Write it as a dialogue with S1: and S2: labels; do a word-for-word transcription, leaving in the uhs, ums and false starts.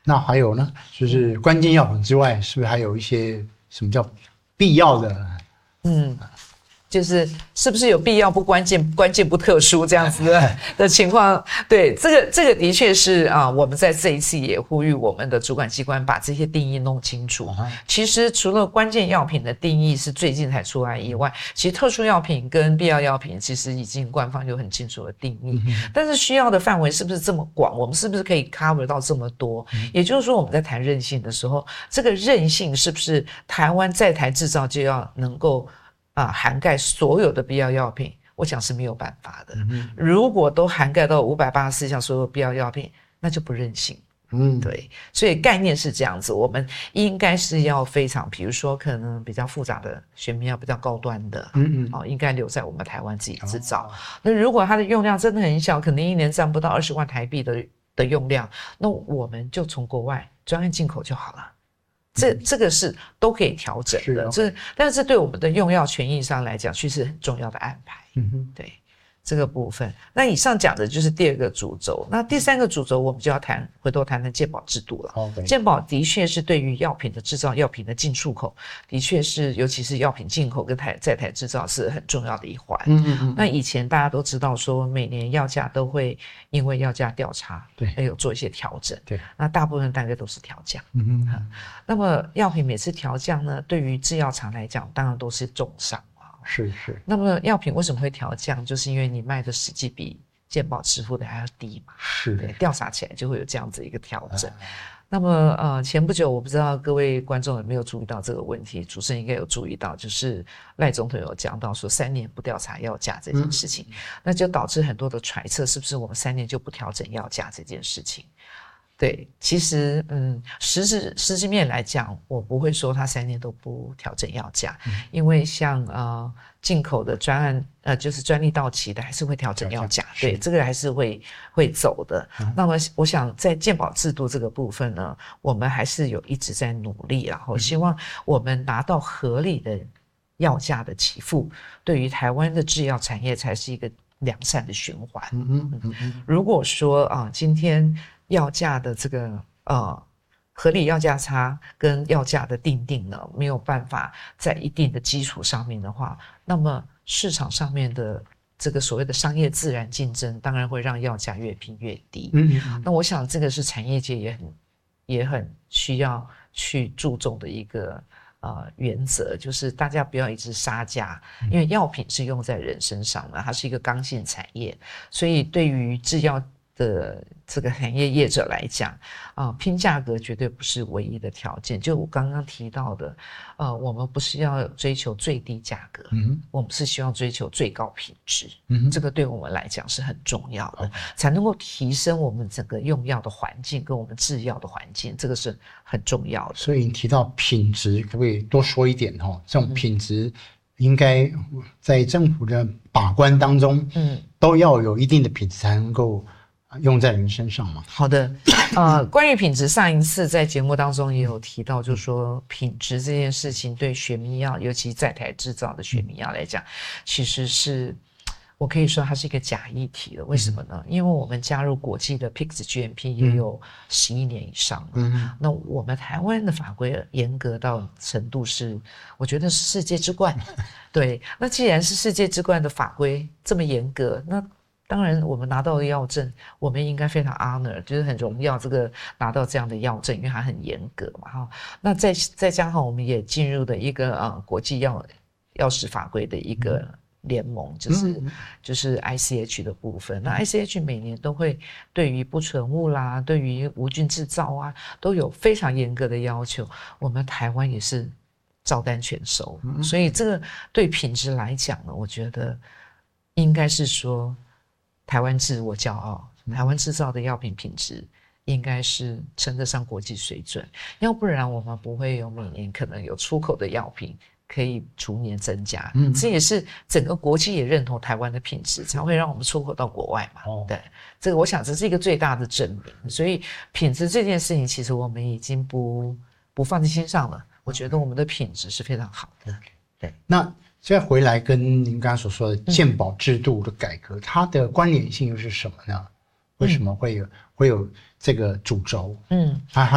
S1: 那还有呢，就是关键药品之外，是不是还有一些什么叫必要的？
S2: 嗯。就是是不是有必要不关键，关键不特殊这样子的的情况？对，这个这个的确是啊，我们在这一次也呼吁我们的主管机关把这些定义弄清楚。Uh-huh. 其实除了关键药品的定义是最近才出来以外，其实特殊药品跟必要药品其实已经官方有很清楚的定义。Uh-huh. 但是需要的范围是不是这么广？我们是不是可以 cover 到这么多？ Uh-huh. 也就是说，我们在谈韧性的时候，这个韧性是不是台湾在台制造就要能够啊，涵盖所有的必要药品，我想是没有办法的。嗯、如果都涵盖到五百八十四项所有必要药品，那就不韧性。嗯，对，所以概念是这样子，我们应该是要非常，比如说可能比较复杂的学名药，比较高端的，嗯嗯，哦，应该留在我们台湾自己制造。哦、那如果它的用量真的很小，可能一年占不到二十万台币的的用量，那我们就从国外专案进口就好了。这这个是都可以调整的，这但是这对我们的用药权益上来讲，却是很重要的安排。嗯哼，对这个部分。那以上讲的就是第二个主轴，那第三个主轴我们就要谈，回头谈谈健保制度了。Okay. 健保的确是对于药品的制造、药品的进出口，的确是尤其是药品进口跟台在台制造是很重要的一环。嗯嗯嗯。那以前大家都知道说，每年药价都会因为药价调查，对，有做一些调整。对，那大部分大概都是调降。嗯嗯嗯。那么药品每次调降呢，对于制药厂来讲，当然都是重伤。
S1: 是是。那
S2: 么药品为什么会调降？就是因为你卖的实际比健保支付的还要低嘛。是。对，调查起来就会有这样子一个调整。啊、那么呃，前不久我不知道各位观众有没有注意到这个问题，主持人应该有注意到，就是赖总统有讲到说三年不调查药价这件事情，嗯、那就导致很多的揣测，是不是我们三年就不调整药价这件事情？对，其实嗯，实质实质面来讲，我不会说他三年都不调整药价，嗯、因为像呃进口的专案呃就是专利到期的，还是会调整药价，对，这个还是会会走的。嗯、那么我想在健保制度这个部分呢，我们还是有一直在努力，然后希望我们拿到合理的药价的给付，对于台湾的制药产业才是一个良善的循环。嗯嗯嗯嗯，如果说啊，今天药价的这个呃合理药价差跟药价的定定呢，没有办法在一定的基础上面的话，那么市场上面的这个所谓的商业自然竞争，当然会让药价越拼越低。嗯嗯嗯，那我想这个是产业界也很也很需要去注重的一个呃原则，就是大家不要一直杀价，因为药品是用在人身上的，它是一个刚性产业，所以对于制药的这个产业业者来讲啊、呃，拼价格绝对不是唯一的条件。就我刚刚提到的，呃，我们不是要追求最低价格，嗯，我们是希望追求最高品质，嗯，这个对我们来讲是很重要的， okay. 才能够提升我们整个用药的环境跟我们制药的环境，这个是很重要的。
S1: 所以你提到品质，可不可以多说一点哈？这种品质应该在政府的把关当中，嗯，都要有一定的品质才能够用在人身上嘛。
S2: 好的，呃，关于品质，上一次在节目当中也有提到，就是说品质这件事情对学名药，尤其在台制造的学名药来讲，其实是我可以说它是一个假议题了。为什么呢？因为我们加入国际的 P I X G M P 也有十一年以上了，嗯，那我们台湾的法规严格到程度是，我觉得是世界之冠。对，那既然是世界之冠的法规这么严格，那当然我们拿到的药证，我们应该非常 honor， 就是很荣耀这个拿到这样的药证，因为它很严格嘛哈。那再再加上我们也进入的一个呃国际药药事法规的一个联盟，就是、嗯、就是 I C H 的部分。那 I C H 每年都会对于不纯物啦，对于无菌制造啊，都有非常严格的要求。我们台湾也是照单全收，嗯、所以这个对品质来讲呢，我觉得应该是说。台湾制我骄傲，台湾制造的药品品质应该是称得上国际水准，要不然我们不会有每年可能有出口的药品可以逐年增加。嗯，这也是整个国际也认同台湾的品质，才会让我们出口到国外嘛。哦，对，这个我想这是一个最大的证明。所以品质这件事情，其实我们已经不不放在心上了。我觉得我们的品质是非常好的。
S1: 对，那。再回来跟您刚刚所说的健保制度的改革，嗯、它的关联性又是什么呢？为什么会有、嗯、会有这个主轴？嗯，它